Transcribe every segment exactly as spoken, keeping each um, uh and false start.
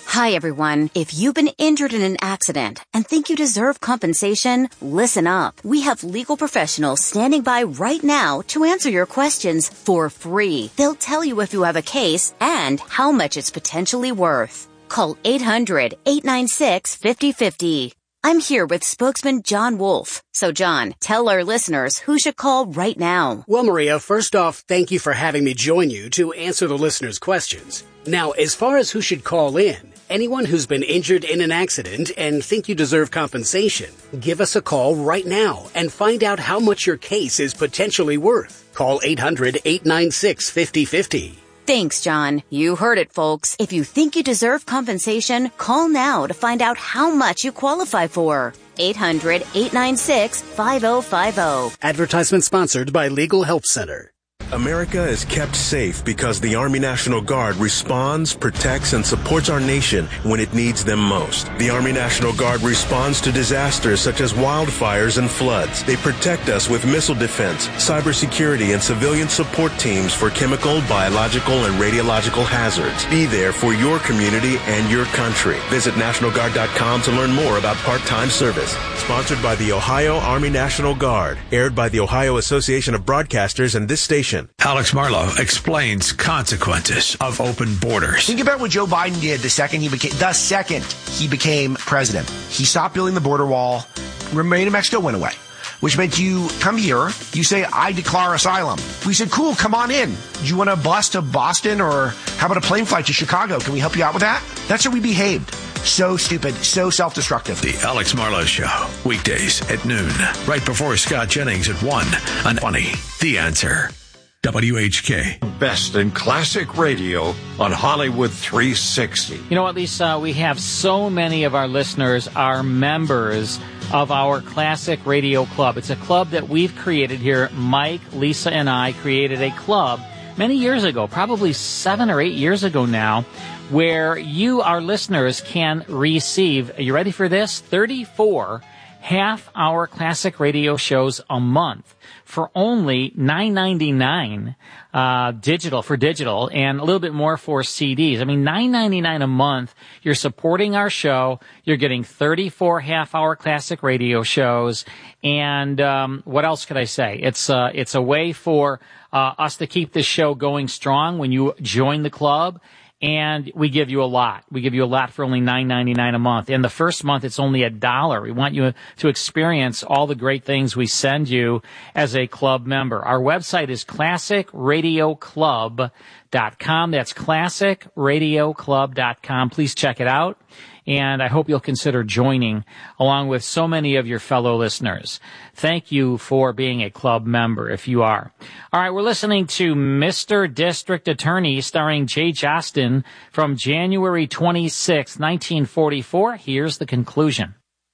Hi, everyone. If you've been injured in an accident and think you deserve compensation, listen up. We have legal professionals standing by right now to answer your questions for free. They'll tell you if you have a case and how much it's potentially worth. Call eight hundred, eight nine six, five oh five oh. I'm here with spokesman John Wolf. So, John, tell our listeners who should call right now. Well, Maria, first off, thank you for having me join you to answer the listeners' questions. Now, as far as who should call in, anyone who's been injured in an accident and think you deserve compensation, give us a call right now and find out how much your case is potentially worth. Call eight hundred, eight nine six, five oh five oh. Thanks, John. You heard it, folks. If you think you deserve compensation, call now to find out how much you qualify for. eight hundred, eight nine six, five oh five oh. Advertisement sponsored by Legal Help Center. America is kept safe because the Army National Guard responds, protects, and supports our nation when it needs them most. The Army National Guard responds to disasters such as wildfires and floods. They protect us with missile defense, cybersecurity, and civilian support teams for chemical, biological, and radiological hazards. Be there for your community and your country. Visit National Guard dot com to learn more about part-time service. Sponsored by the Ohio Army National Guard. Aired by the Ohio Association of Broadcasters and this station. Alex Marlow explains consequences of open borders. Think about what Joe Biden did the second he became the second he became president. He stopped building the border wall. Remain in Mexico went away, which meant you come here, you say, I declare asylum. We said, cool, come on in. Do you want a bus to Boston, or how about a plane flight to Chicago? Can we help you out with that? That's how we behaved. So stupid, so self-destructive. The Alex Marlow Show, weekdays at noon, right before Scott Jennings at one on twenty. The Answer. W H K. Best in classic radio on Hollywood three sixty. You know what, Lisa? We have so many of our listeners are members of our Classic Radio Club. It's a club that we've created here. Mike, Lisa, and I created a club many years ago, probably seven or eight years ago now, where you, our listeners, can receive, are you ready for this? thirty-four half-hour classic radio shows a month for only nine ninety-nine uh digital for digital, and a little bit more for C Ds. I mean, nine ninety-nine a month. You're supporting our show. You're getting thirty-four half-hour classic radio shows, and um what else could I say? It's uh it's a way for uh us to keep this show going strong when you join the club. And we give you a lot. We give you a lot for only nine ninety-nine a month. In the first month, it's only a dollar. We want you to experience all the great things we send you as a club member. Our website is classic radio club dot com. That's classic radio club dot com. Please check it out. And I hope you'll consider joining along with so many of your fellow listeners. Thank you for being a club member if you are. All right, we're listening to Mister District Attorney starring Jay Jostin from January twenty-sixth, nineteen forty-four. Here's the conclusion.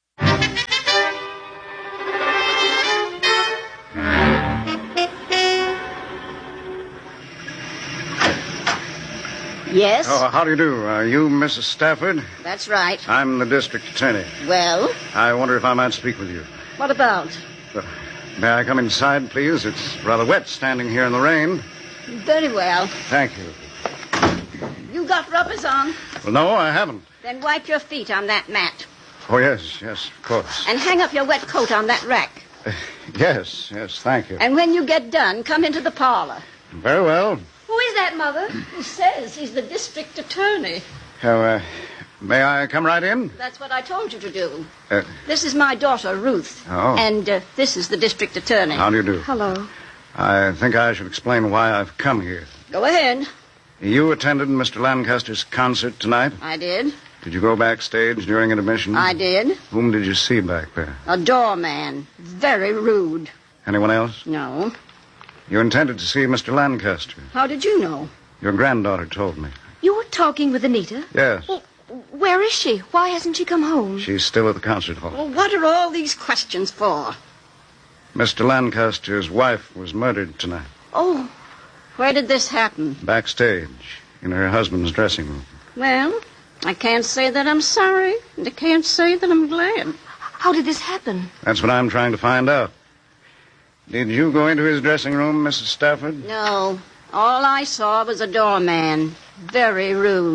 Yes? Oh, how do you do? Are you Missus Stafford? That's right. I'm the district attorney. Well? I wonder if I might speak with you. What about? Uh, may I come inside, please? It's rather wet standing here in the rain. Very well. Thank you. You got rubbers on? Well, no, I haven't. Then wipe your feet on that mat. Oh, yes, yes, of course. And hang up your wet coat on that rack. Uh, yes, yes, thank you. And when you get done, come into the parlor. Very well. Who is that, Mother? He says he's the district attorney. Oh, uh, may I come right in? That's what I told you to do. Uh, this is my daughter, Ruth. Oh. And uh, this is the district attorney. How do you do? Hello. I think I should explain why I've come here. Go ahead. You attended Mister Lancaster's concert tonight? I did. Did you go backstage during intermission? I did. Whom did you see back there? A doorman. Very rude. Anyone else? No. You intended to see Mister Lancaster. How did you know? Your granddaughter told me. You were talking with Anita? Yes. Well, where is she? Why hasn't she come home? She's still at the concert hall. Well, what are all these questions for? Mister Lancaster's wife was murdered tonight. Oh, where did this happen? Backstage, in her husband's dressing room. Well, I can't say that I'm sorry, and I can't say that I'm glad. How did this happen? That's what I'm trying to find out. Did you go into his dressing room, Missus Stafford? No. All I saw was a doorman. Very rude.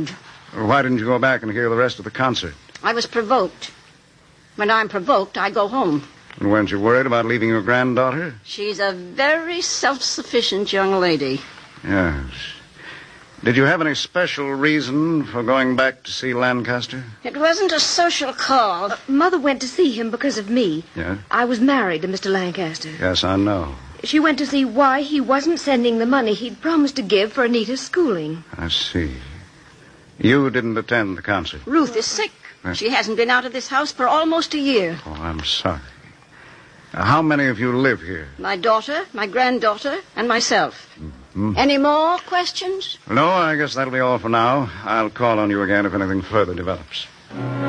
Why didn't you go back and hear the rest of the concert? I was provoked. When I'm provoked, I go home. And weren't you worried about leaving your granddaughter? She's a very self-sufficient young lady. Yes. Did you have any special reason for going back to see Lancaster? It wasn't a social call. Uh, Mother went to see him because of me. Yeah? I was married to Mister Lancaster. Yes, I know. She went to see why he wasn't sending the money he'd promised to give for Anita's schooling. I see. You didn't attend the concert? Ruth is sick. Huh? She hasn't been out of this house for almost a year. Oh, I'm sorry. How many of you live here? My daughter, my granddaughter, and myself. Mm-hmm. Any more questions? No, I guess that'll be all for now. I'll call on you again if anything further develops.